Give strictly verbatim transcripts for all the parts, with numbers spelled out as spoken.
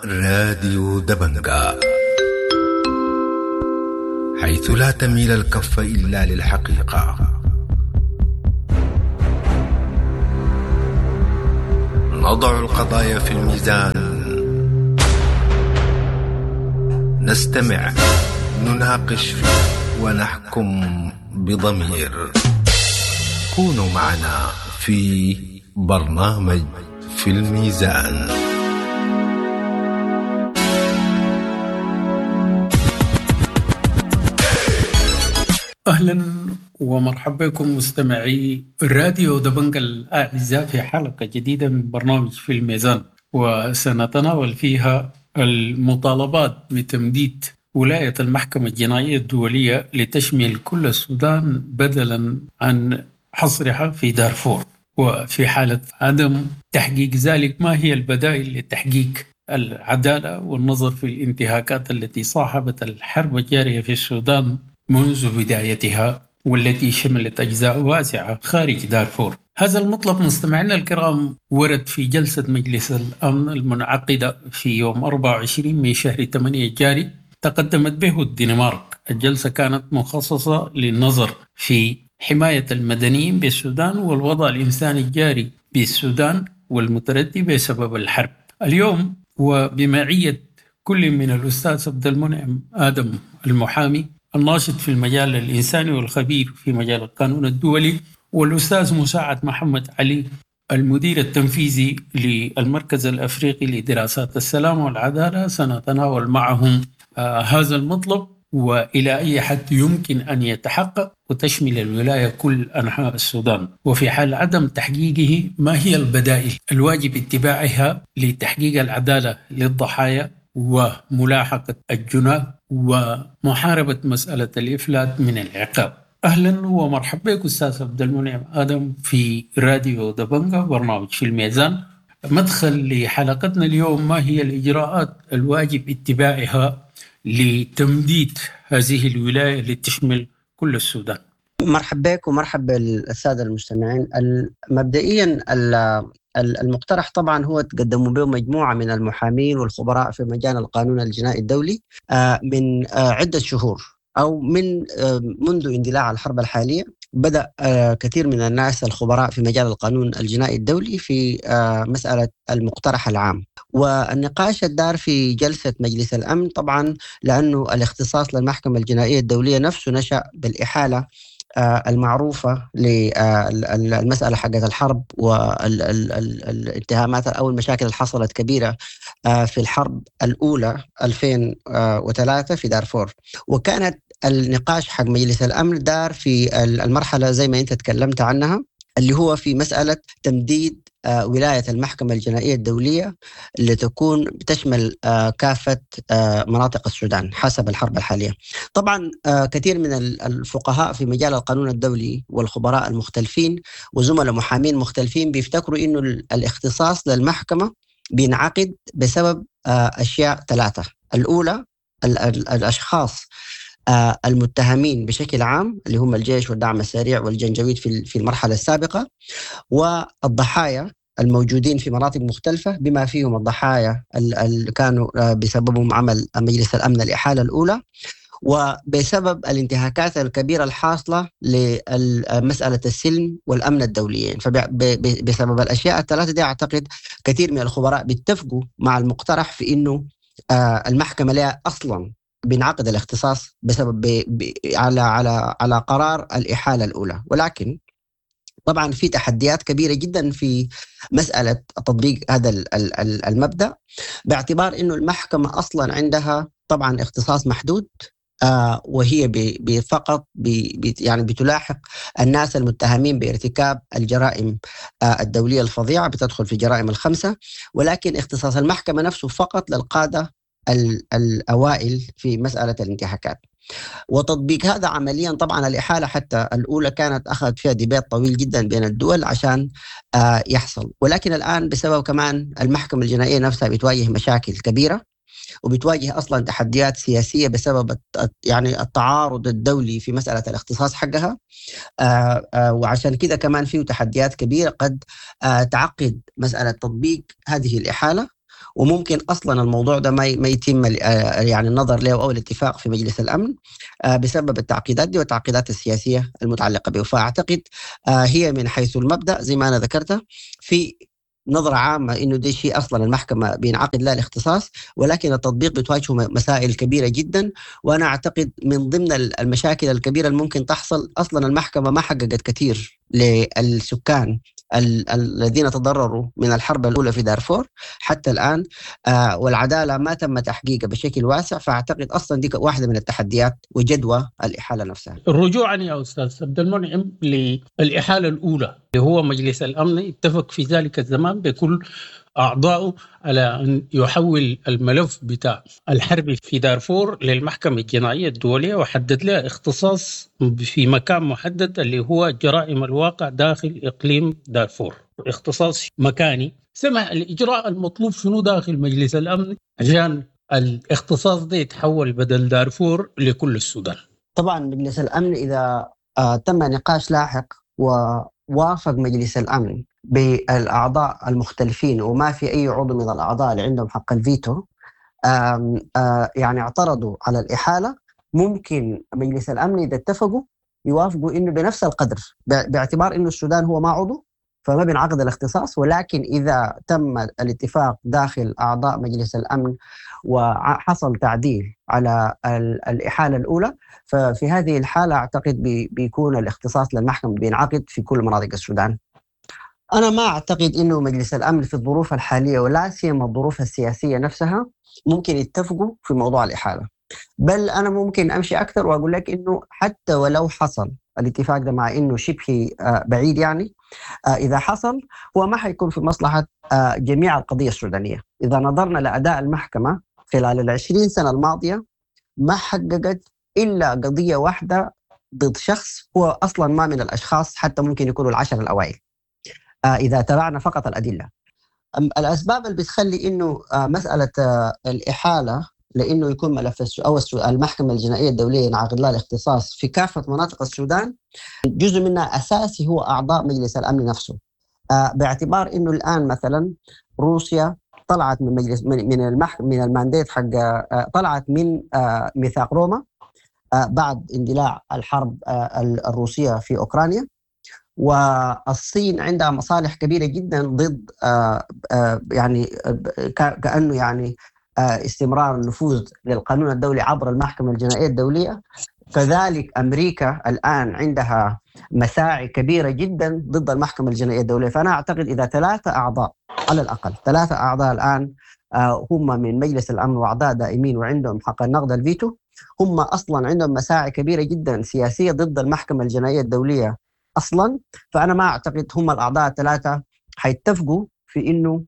راديو دبنجا، حيث لا تميل الكف إلا للحقيقة. نضع القضايا في الميزان، نستمع، نناقش ونحكم بضمير. كونوا معنا في برنامج في الميزان. أهلا ومرحبا بكم مستمعي راديو دبنجا الأعزاء في حلقة جديدة من برنامج في الميزان، وسنتناول فيها المطالبات بتمديد ولاية المحكمة الجنائية الدولية لتشمل كل السودان بدلا عن حصرها في دارفور. وفي حالة عدم تحقيق ذلك، ما هي البدائل لتحقيق العدالة والنظر في الانتهاكات التي صاحبت الحرب الجارية في السودان منذ بدايتها، والتي شملت أجزاء واسعة خارج دارفور؟ هذا المطلب مستمعينا الكرام ورد في جلسة مجلس الأمن المنعقدة في يوم أربعة وعشرين من شهر ثمانية الجاري، تقدمت به الدنمارك. الجلسة كانت مخصصة للنظر في حماية المدنيين بالسودان والوضع الإنساني الجاري بالسودان والمتردي بسبب الحرب. اليوم وبمعية كل من الأستاذ عبد المنعم آدم المحامي الناشط في المجال الإنساني والخبير في مجال القانون الدولي، والأستاذ مساعد محمد علي المدير التنفيذي للمركز الأفريقي لدراسات السلام والعدالة، سنتناول معهم آه هذا المطلب وإلى أي حد يمكن أن يتحقق وتشمل الولاية كل أنحاء السودان، وفي حال عدم تحقيقه ما هي البدائل الواجب اتباعها لتحقيق العدالة للضحايا وملاحقة الجناه ومحاربة مسألة الإفلات من العقاب. أهلا ومرحبا بك أستاذ عبد المنعم آدم في راديو دبنجا برنامج في الميزان. مدخل لحلقتنا اليوم، ما هي الإجراءات الواجب اتباعها لتمديد هذه الولاية لتشمل كل السودان؟ مرحبا بك ومرحبا بالسادة المستمعين. مبدئيا المقترح طبعا هو تقدموا به مجموعة من المحامين والخبراء في مجال القانون الجنائي الدولي من عدة شهور، أو من منذ اندلاع الحرب الحالية. بدأ كثير من الناس الخبراء في مجال القانون الجنائي الدولي في مسألة المقترح العام، والنقاش الدار في جلسة مجلس الأمن طبعا لأنه الاختصاص للمحكمة الجنائية الدولية نفسه نشأ بالإحالة المعروفة للمسألة حقت الحرب والاتهامات أو المشاكل اللي حصلت كبيرة في الحرب الأولى ألفين وثلاثة في دارفور. وكانت النقاش حق مجلس الأمن دار في المرحلة زي ما أنت تكلمت عنها، اللي هو في مسألة تمديد ولاية المحكمة الجنائية الدولية لتكون بتشمل كافة مناطق السودان حسب الحرب الحالية. طبعا كثير من الفقهاء في مجال القانون الدولي والخبراء المختلفين وزملاء محامين مختلفين بيفتكروا إنه الاختصاص للمحكمة بينعقد بسبب أشياء ثلاثة. الأولى الأشخاص المتهمين بشكل عام اللي هم الجيش والدعم السريع والجنجويد في في المرحلة السابقة، والضحايا الموجودين في مناطق مختلفة بما فيهم الضحايا اللي كانوا بسببهم عمل مجلس الأمن الإحالة الأولى، وبسبب الانتهاكات الكبيرة الحاصلة لمسألة السلم والأمن الدوليين. فبسبب الأشياء الثلاثة دي أعتقد كثير من الخبراء بيتفقوا مع المقترح في إنه المحكمة لها أصلاً بينعقد الاختصاص بسبب ب... ب... على على على قرار الإحالة الأولى. ولكن طبعا في تحديات كبيرة جدا في مسألة تطبيق هذا المبدأ، باعتبار إنه المحكمة أصلا عندها طبعا اختصاص محدود، آه وهي ب... فقط ب... ب... يعني بتلاحق الناس المتهمين بارتكاب الجرائم آه الدولية الفظيعة، بتدخل في جرائم الخمسة. ولكن اختصاص المحكمة نفسه فقط للقادة الأوائل في مسألة الانتهاكات. وتطبيق هذا عمليا طبعا الإحالة حتى الأولى كانت أخذ فيها ديبيت طويل جدا بين الدول عشان آه يحصل. ولكن الآن بسبب كمان المحكمة الجنائية نفسها بتواجه مشاكل كبيرة، وبتواجه أصلا تحديات سياسية بسبب يعني التعارض الدولي في مسألة الاختصاص حقها. آه آه وعشان كده كمان فيه تحديات كبيرة قد آه تعقد مسألة تطبيق هذه الإحالة. وممكن أصلا الموضوع ده ما ما يتم يعني النظر له أو الاتفاق في مجلس الأمن بسبب التعقيدات دي والتعقيدات السياسية المتعلقة به. فأعتقد هي من حيث المبدأ زي ما أنا ذكرتها في نظرة عامة إنه ده شيء أصلا المحكمة بينعقد لها الاختصاص، ولكن التطبيق بتواجهه مسائل كبيرة جدا. وأنا أعتقد من ضمن المشاكل الكبيرة اللي ممكن تحصل أصلا المحكمة ما حققت كثير للسكان الذين تضرروا من الحرب الأولى في دارفور حتى الآن، آه والعدالة ما تم تحقيقها بشكل واسع. فأعتقد أصلا دي واحدة من التحديات وجدوى الإحالة نفسها. رجوعا يا أستاذ عبد المنعم للإحالة الأولى اللي هو مجلس الأمن اتفق في ذلك الزمان بكل أعضائه على أن يحول الملف بتاع الحرب في دارفور للمحكمة الجنائية الدولية، وحدد لها اختصاص في مكان محدد اللي هو جرائم الواقع داخل إقليم دارفور، اختصاص مكاني. سمع الإجراء المطلوب شنو داخل مجلس الأمن عشان الاختصاص ده يتحول بدل دارفور لكل السودان؟ طبعا مجلس الأمن إذا آه تم نقاش لاحق ووافق مجلس الأمن بالأعضاء المختلفين وما في أي عضو من الأعضاء اللي عندهم حق الفيتو آم آم يعني اعترضوا على الإحالة، ممكن مجلس الأمن إذا اتفقوا يوافقوا إنه بنفس القدر باعتبار إنه السودان هو ما عضو فما بينعقد الاختصاص. ولكن إذا تم الاتفاق داخل أعضاء مجلس الأمن وحصل تعديل على الإحالة الأولى، ففي هذه الحالة أعتقد بيكون الاختصاص للمحكمة بينعقد في كل مناطق السودان. أنا ما أعتقد إنه مجلس الأمن في الظروف الحالية ولا سيما الظروف السياسية نفسها ممكن يتفقوا في موضوع الإحالة، بل أنا ممكن أمشي أكثر وأقول لك إنه حتى ولو حصل الاتفاق ده مع إنه شبه بعيد يعني إذا حصل هو ما حيكون في مصلحة جميع القضية السودانية. إذا نظرنا لأداء المحكمة خلال العشرين سنة الماضية ما حققت إلا قضية واحدة ضد شخص هو أصلا ما من الأشخاص حتى ممكن يكونوا العشر الأوائل إذا تابعنا فقط الأدلة. الأسباب اللي بتخلي إنه مسألة الإحالة لأنه يكون ملف أو المحكمة الجنائية الدولية ينعقد لها الاختصاص في كافة مناطق السودان، جزء منها أساسي هو أعضاء مجلس الأمن نفسه، باعتبار إنه الآن مثلا روسيا طلعت من مجلس من المحكمة من المانديت حق طلعت من ميثاق روما بعد اندلاع الحرب الروسية في أوكرانيا، والصين عندها مصالح كبيرة جدا ضد يعني كأنه يعني استمرار النفوذ للقانون الدولي عبر المحكمة الجنائية الدولية. كذلك أمريكا الآن عندها مساعي كبيرة جدا ضد المحكمة الجنائية الدولية. فأنا أعتقد إذا ثلاثة أعضاء على الأقل ثلاثة أعضاء الآن هم من مجلس الأمن وأعضاء دائمين وعندهم حق النقد الفيتو، هم أصلا عندهم مساعي كبيرة جدا سياسية ضد المحكمة الجنائية الدولية أصلا. فأنا ما أعتقد هم الأعضاء الثلاثة حيتفقوا في إنه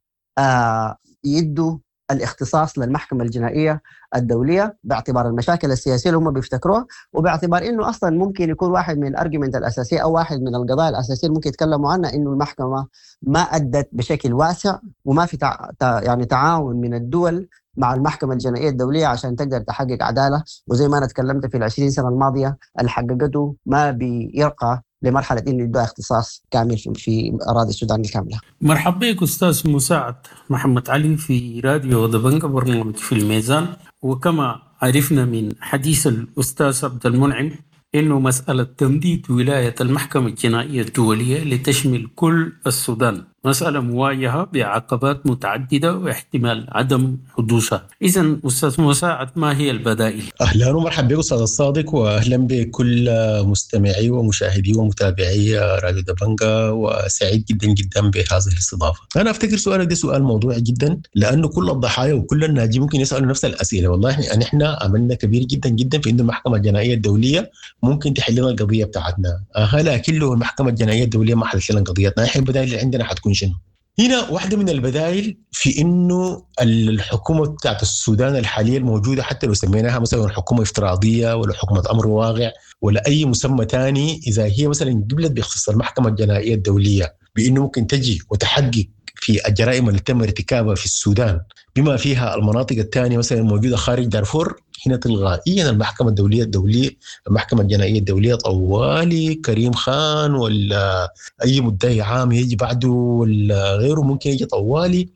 آه يدوا الاختصاص للمحكمة الجنائية الدولية باعتبار المشاكل السياسية اللي هم بيفتكروها، وباعتبار إنه أصلا ممكن يكون واحد من الأرجمنت الأساسية أو واحد من القضايا الأساسية اللي ممكن يتكلموا عنها إنه المحكمة ما أدت بشكل واسع وما في تع... يعني تعاون من الدول مع المحكمة الجنائية الدولية عشان تقدر تحقق عدالة. وزي ما أنا تكلمت في العشرين سنة الماضية اللي حققته ما بيرقى لمرحلة إنه يدوها اختصاص كامل في أراضي السودان الكاملة. مرحبا بك أستاذ مساعد محمد علي في راديو دبنجة برنامج في الميزان. وكما عرفنا من حديث الأستاذ عبد المنعم إنه مسألة تمديد ولاية المحكمة الجنائية الدولية لتشمل كل السودان مسألة مواجهة بعقبات متعددة واحتمال عدم حدوثها. إذن أستاذ مساعد ما هي البدائل؟ أهلا ومرحبا بك أستاذ الصادق، وأهلا بكل مستمعي ومشاهدي ومتابعي راديو دبنجة، وسعيد جدا جدا بهذه الاستضافة. أنا أفتكر سؤالك ده سؤال موضوعي جدا، لأنه كل الضحايا وكل الناجين ممكن يسألوا نفس الأسئلة. والله نحن عملنا كبير جدا جدا في إن المحكمة الجنائية الدولية ممكن تحل لنا القضية بتاعتنا، أه لكن لو المحكمة الجنائية الدولية ما حلت لنا قضيتنا، إحنا البدائل اللي عندنا حتكون شنو؟ هنا واحدة من البدائل في إنه الحكومة بتاعت السودان الحالية الموجودة، حتى لو سميناها مثلا حكومة افتراضية ولا حكومة أمر واقع ولا أي مسمى تاني، إذا هي مثلا قبلت باختصاص المحكمة الجنائية الدولية بإنه ممكن تجي وتحقق في الجرائم اللي تم ارتكابها في السودان بما فيها المناطق الثانية مثلا الموجودة خارج دارفور، هنا تلغائيا المحكمة الدولية الدولية المحكمة الجنائية الدولية طوالي كريم خان ولا أي مدعي عام يجي بعده ولا غيره ممكن يجي طوالي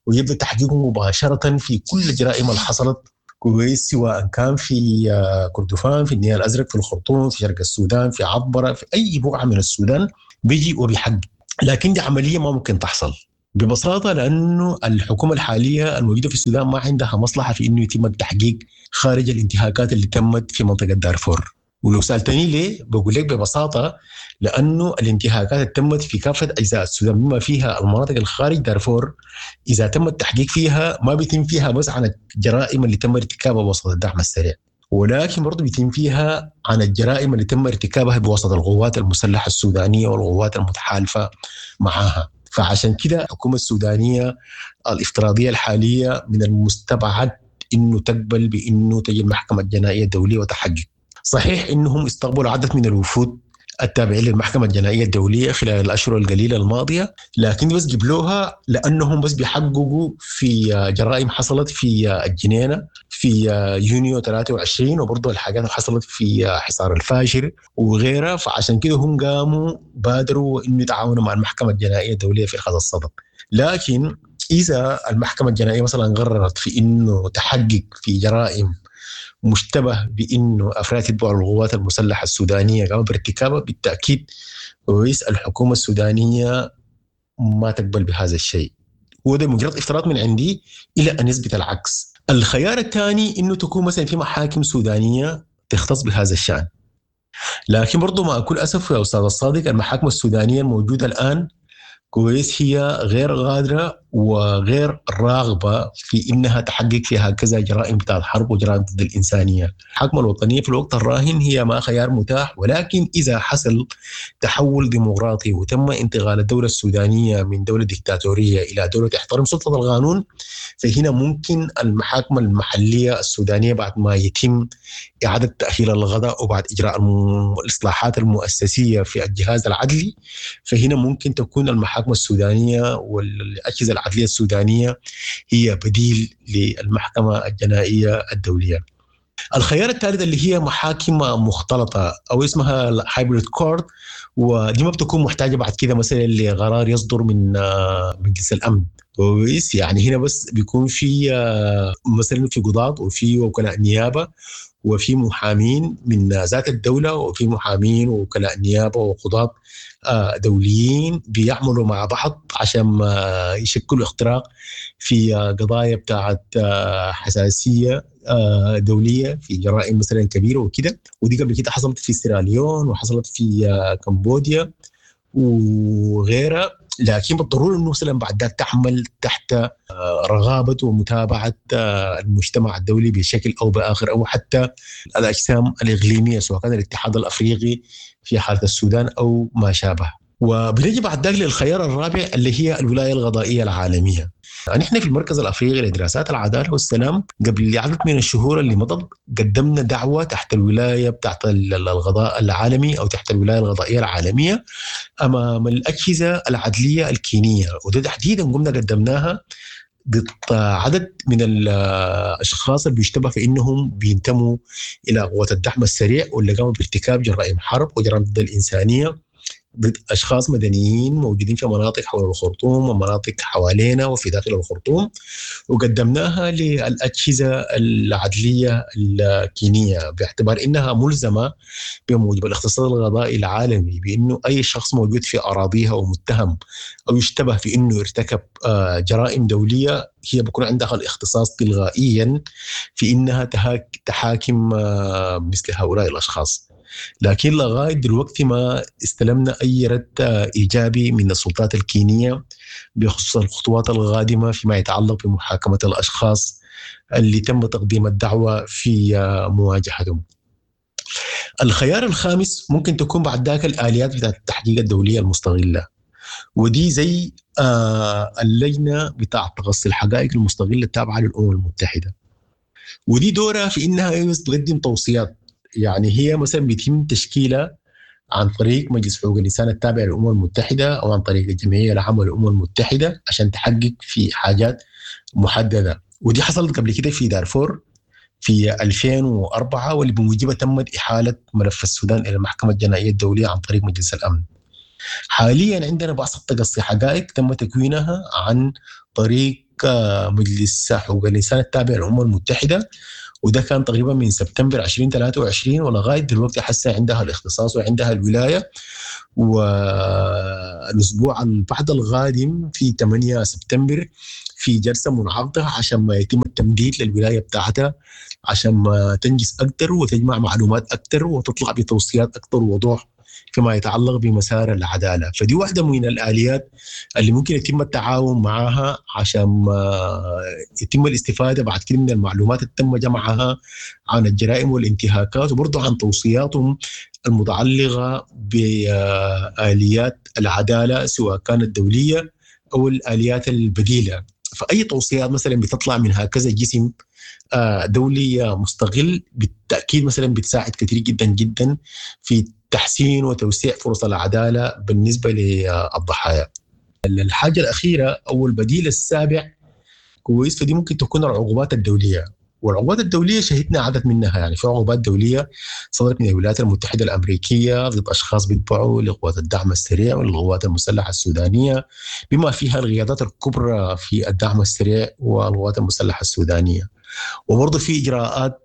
ويبدأ تحقيقه مباشرة في كل الجرائم اللي حصلت كويس، سواء كان في كردفان، في النيل الأزرق، في الخرطوم، في شرق السودان، في عبرة، في أي بقعة من السودان بيجي وبيحقق. لكن دي عملية ما ممكن تحصل ببساطة، لأنه الحكومة الحالية الموجودة في السودان ما عندها مصلحة في أنه يتم التحقيق خارج الانتهاكات اللي تمت في منطقة دارفور. ولو سألتني ليه بقول لك ببساطة لأنه الانتهاكات اللي تمت في كافة أجزاء السودان بما فيها المناطق الخارج دارفور، إذا تم التحقيق فيها ما بيتم فيها بس عن الجرائم اللي تم ارتكابها بوسط الدعم السريع، ولكن برضو بيتم فيها عن الجرائم اللي تم ارتكابها بوسط القوات المسلحة السودانية والقوات المتحالفة معها. فعشان كده الحكومة السودانية الافتراضية الحالية من المستبعد إنه تقبل بإنه تجي المحكمة الجنائية الدولية وتحقق. صحيح إنهم استقبلوا عدد من الوفود التابعين للمحكمة الجنائية الدولية خلال الأشهر القليلة الماضية، لكن بس جبلوها لأنهم بس بيحققوا في جرائم حصلت في الجنينة في يونيو ثلاثة وعشرين، وبرضه الحاجات اللي حصلت في حصار الفاشر وغيرها. فعشان كده هم قاموا بادروا إنه يتعاونوا مع المحكمة الجنائية الدولية في أخذ الصدد. لكن إذا المحكمة الجنائية مثلا قررت في إنه تحقق في جرائم مشتبه بأنه أفراد تتبع القوات المسلحة السودانية قاموا بارتكابها، بالتأكيد رئيس الحكومة السودانية ما تقبل بهذا الشيء، وده مجرد افتراض من عندي إلى أن يثبت العكس. الخيار الثاني إنه تكون مثلا في محاكم سودانية تختص بهذا الشأن، لكن برضو مع كل أسف يا أستاذ الصادق المحاكم السودانية الموجودة الآن كويس هي غير قادرة وغير راغبة في إنها تحقق في هكذا جرائم بتاعت حرب وجرائم ضد الإنسانية. الحكمة الوطنية في الوقت الراهن هي ما خيار متاح، ولكن إذا حصل تحول ديمقراطي وتم انتقال الدولة السودانية من دولة ديكتاتورية إلى دولة تحترم سلطة القانون، فهنا ممكن المحاكم المحلية السودانية بعد ما يتم إعادة تأهيل القضاء وبعد إجراء الإصلاحات المؤسسية في الجهاز العدلي، فهنا ممكن تكون المحاكم السودانية والأجهزة العدلية السودانية هي بديل للمحكمة الجنائية الدولية. الخيار الثالث اللي هي محاكم مختلطة أو اسمها هايبريد كورت، ودي ما بتكون محتاجة بعد كده مثلا لقرار يصدر من مجلس الأمن كويس. يعني هنا بس بيكون في مثلا في قضاة وفي وكلاء نيابة وفي محامين من ذات الدولة وفي محامين ووكلاء نيابة وقضاة دوليين بيعملوا مع بعض عشان يشكلوا اختراق في قضايا بتاعت حساسية دولية في جرائم مثلا كبيرة وكده. ودي قبل كده حصلت في سيراليون وحصلت في كمبوديا وغيرها، لكن بالضرورة أنه مثلا بعد ذلك تعمل تحت رغابة ومتابعة المجتمع الدولي بشكل أو بآخر، أو حتى الأجسام الإقليمية سواء كان الاتحاد الأفريقي في حالة السودان أو ما شابه. وبنجي بعد ذلك للخيار الرابع اللي هي الولاية القضائية العالمية. يعني احنا في المركز الأفريقي لدراسات العدالة والسلام قبل عدد من الشهور اللي مضت قدمنا دعوة تحت الولاية تحت القضاء العالمي أو تحت الولاية القضائية العالمية أمام الأجهزة العدلية الكينية، وده تحديدا قمنا قدمناها ضد عدد من الأشخاص اللي بيشتبه في إنهم بينتموا إلى قوات الدعم السريع واللي قاموا بارتكاب جرائم حرب وجرائم ضد الإنسانية ضد أشخاص مدنيين موجودين في مناطق حول الخرطوم ومناطق حوالينا وفي داخل الخرطوم، وقدمناها للأجهزة العدلية الكينية باعتبار إنها ملزمة بموجب الاقتصاد القضائي العالمي بأنه أي شخص موجود في أراضيها ومتهم أو يشتبه في أنه ارتكب جرائم دولية هي بيكون عندها الاختصاص تلغائيا في إنها تحاكم مثل هؤلاء الأشخاص. لكن لغاية دلوقتي ما استلمنا أي رد إيجابي من السلطات الكينية بخصوص الخطوات القادمة فيما يتعلق بمحاكمة الأشخاص اللي تم تقديم الدعوة في مواجهتهم. الخيار الخامس ممكن تكون بعد ذاك الآليات بتاعت التحقيق الدولية المستغلة، ودي زي اللجنة بتاعت تقصي الحقائق المستغلة التابعة للأمم المتحدة، ودي دورها في إنها تقدم توصيات. يعني هي مثلا بيتم تشكيلها عن طريق مجلس حقوق الإنسان التابع للأمم المتحدة أو عن طريق الجمعية العامة للأمم المتحدة عشان تحقق في حاجات محددة، ودي حصلت قبل كده في دارفور في ألفين وأربعة واللي بموجبها تمت إحالة ملف السودان إلى المحكمة الجنائية الدولية عن طريق مجلس الأمن. حاليا عندنا بعض تقصي حقائق تم تكوينها عن طريق مجلس حقوق الإنسان التابع للأمم المتحدة، وده كان تقريبا من سبتمبر ألفين وثلاثة وعشرين ولغاية دلوقتي حسا عندها الاختصاص وعندها الولاية. والأسبوع البعد القادم في ثمانية سبتمبر في جلسة منعقدة عشان ما يتم التمديد للولاية بتاعتها، عشان ما تنجز أكثر وتجمع معلومات أكثر وتطلع بتوصيات أكثر ووضوح فيما يتعلق بمسار العدالة. فدي واحدة من الآليات اللي ممكن يتم التعاون معها عشان يتم الاستفادة بعد كده من المعلومات اللي تم جمعها عن الجرائم والانتهاكات، وبرضه عن توصياتهم المتعلقة بآليات العدالة سواء كانت دولية أو الآليات البديلة. فأي توصيات مثلا بتطلع من هكذا جسم دولي مستقل بالتأكيد مثلا بتساعد كثير جدا جدا في تحسين وتوسيع فرص العدالة بالنسبة للضحايا. الحاجة الأخيرة أو البديل السابع كويس، فدي ممكن تكون العقوبات الدولية. والعقوبات الدولية شهدنا عدد منها، يعني في عقوبات دولية صدرت من الولايات المتحدة الأمريكية ضد أشخاص بيتبعوا لقوات الدعم السريع والقوات المسلحة السودانية، بما فيها القيادات الكبرى في الدعم السريع والقوات المسلحة السودانية. وبرضه في إجراءات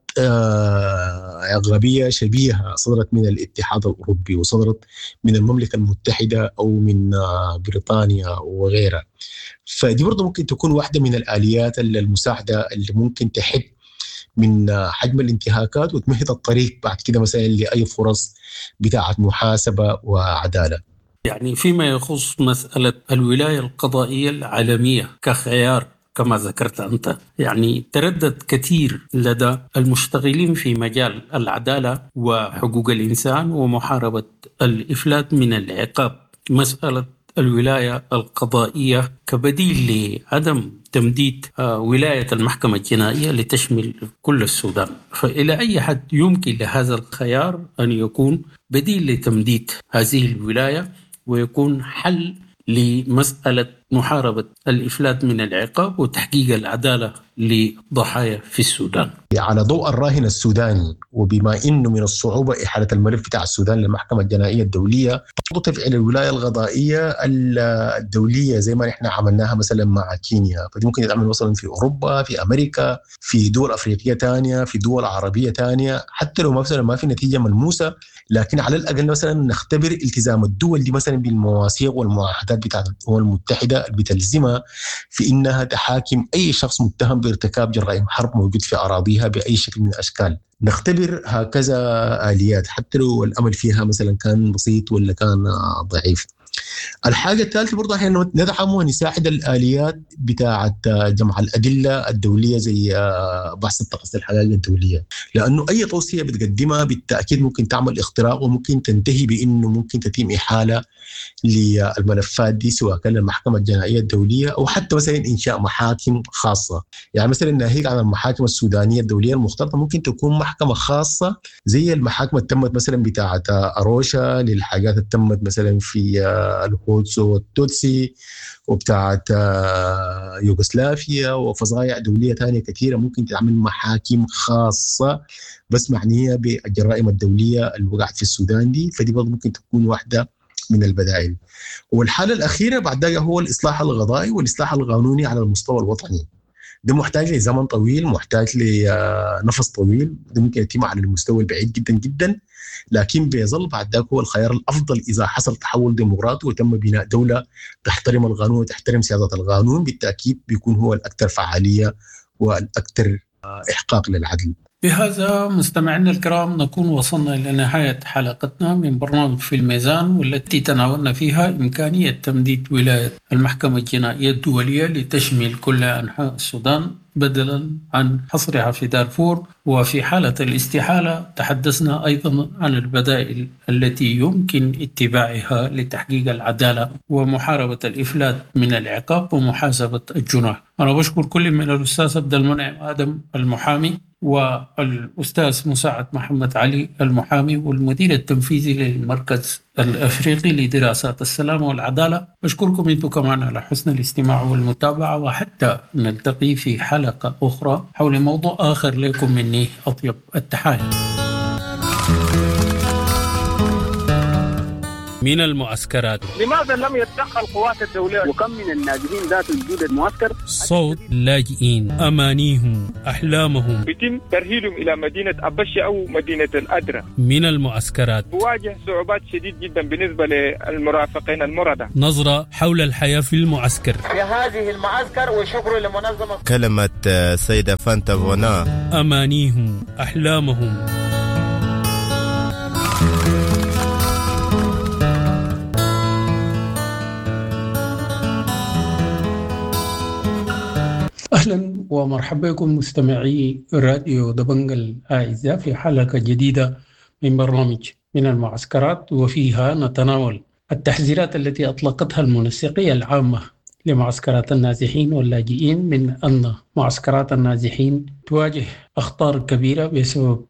عقابية شبيهة صدرت من الاتحاد الأوروبي وصدرت من المملكة المتحدة أو من بريطانيا وغيرها. فدي برضه ممكن تكون واحدة من الآليات المساعدة اللي ممكن تحد من حجم الانتهاكات وتمهد الطريق بعد كده مثلا لأي فرص بتاعة محاسبة وعدالة. يعني فيما يخص مسألة الولاية القضائية العالمية كخيار كما ذكرت أنت، يعني تردد كثير لدى المشتغلين في مجال العدالة وحقوق الإنسان ومحاربة الإفلات من العقاب مسألة الولاية القضائية كبديل لعدم تمديد ولاية المحكمة الجنائية لتشمل كل السودان. فإلى أي حد يمكن لهذا الخيار أن يكون بديل لتمديد هذه الولاية ويكون حل لمسألة محاربة الإفلات من العقاب وتحقيق العدالة لضحايا في السودان؟ على ضوء الراهن السوداني، وبما إنه من الصعوبة إحالة الملف بتاع السودان للمحكمة الجنائية الدولية، تفعل الولاية القضائية الدولية زي ما نحن عملناها مثلا مع كينيا. فدي ممكن يتعمل مثلا في أوروبا، في أمريكا، في دول أفريقية تانية، في دول عربية تانية، حتى لو مثلا ما في نتيجة ملموسة، لكن على الأقل مثلا نختبر التزام الدول دي مثلا بالمواثيق والمعاهدات بتاعت الأمم المتحدة اللي بتلزمها في إنها تحاكم أي شخص متهم بارتكاب جرائم حرب موجود في أراضيها بأي شكل من الأشكال. نختبر هكذا آليات حتى لو الأمل فيها مثلا كان بسيط ولا كان ضعيف. الحاجة الثالثة برضه احنا ندعم ونساعد الآليات بتاعة جمع الأدلة الدولية زي بحث التقصي الحقائق الدولية، لأنه أي توصية بتقدمها بالتأكيد ممكن تعمل اختراق وممكن تنتهي بأنه ممكن تتم إحالة للملفات دي سواء كان المحكمة الجنائية الدولية أو حتى مثلا إنشاء محاكم خاصة. يعني مثلا ناهيك عن المحاكم السودانية الدولية المختلطة ممكن تكون محكمة خاصة زي المحاكم التمت مثلا بتاعة أروشا للحاجات التمت مثلا في الهوتسو والتوتسي وبتاعة يوغوسلافيا وفظايع دولية تانية كثيرة، ممكن تعمل محاكم خاصة بس معنية بالجرائم الدولية اللي وقعت في السودان دي. فدي برضه ممكن تكون واحدة من البدائل. والحالة الأخيرة بعد ذلك هو الإصلاح القضائي والإصلاح القانوني على المستوى الوطني. ده محتاج لزمن طويل، محتاج لنفس طويل، ده ممكن يتم على المستوى البعيد جدا جدا، لكن بيظل بعد ذلك هو الخيار الأفضل إذا حصل تحول ديمقراطي وتم بناء دولة تحترم القانون وتحترم سيادة القانون. بالتأكيد بيكون هو الأكثر فعالية والأكثر إحقاق للعدل. بهذا مستمعينا الكرام نكون وصلنا إلى نهاية حلقتنا من برنامج في الميزان، والتي تناولنا فيها إمكانية تمديد ولاية المحكمة الجنائية الدولية لتشمل كل أنحاء السودان بدلا عن حصرها في دارفور. وفي حالة الاستحالة تحدثنا أيضا عن البدائل التي يمكن اتباعها لتحقيق العدالة ومحاربة الإفلات من العقاب ومحاسبة الجناح. أنا بشكر كل من الأستاذ عبد المنعم آدم المحامي والأستاذ مساعد محمد علي المحامي والمدير التنفيذي للمركز الأفريقي لدراسات السلام والعدالة. بشكركم أنتم كمان على حسن الاستماع والمتابعة، وحتى نلتقي في حلقة أخرى حول موضوع آخر. لكم مني أطيب التحايا. من المعسكرات. لماذا لم يتدخل القوات الدولية؟ وكم من الناجحين ذات وجود المعسكر؟ صوت لاجئين، أمانيهم، أحلامهم، يتم ترحيلهم إلى مدينة أبشة أو مدينة الأدرى من المعسكرات. بواجه صعوبات شديد جدا بالنسبة للمرافقين المردة. نظرة حول الحياة في المعسكر. في هذه المعسكر وشكر لمنظمة كلمة سيدة فانتا فونا. أمانيهم، أحلامهم. أهلا ومرحبا بكم مستمعي راديو دبنجة الأعزاء في حلقة جديدة من برنامج من المعسكرات، وفيها نتناول التحذيرات التي أطلقتها المنسقية العامة لمعسكرات النازحين واللاجئين من أن معسكرات النازحين تواجه أخطار كبيرة بسبب